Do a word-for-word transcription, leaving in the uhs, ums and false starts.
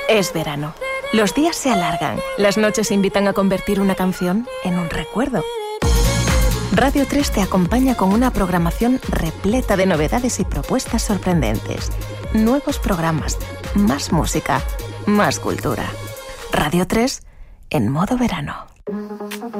Es verano. Los días se alargan. Las noches invitan a convertir una canción en un recuerdo. Radio tres te acompaña con una programación repleta de novedades y propuestas sorprendentes. Nuevos programas, más música, más cultura. Radio tres en modo verano.